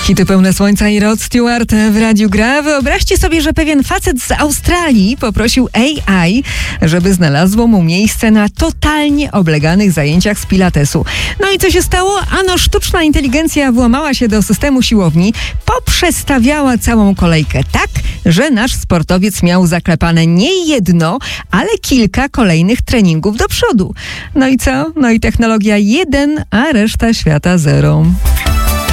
Hity pełne słońca i Rod Stewart w Radiu Gra. Wyobraźcie sobie, że pewien facet z Australii poprosił AI, żeby znalazło mu miejsce na totalnie obleganych zajęciach z pilatesu. No i co się stało? Ano sztuczna inteligencja włamała się do systemu siłowni, poprzestawiała całą kolejkę tak, że nasz sportowiec miał zaklepane nie jedno, ale kilka kolejnych treningów do przodu. No i co? No i technologia 1, a reszta świata 0.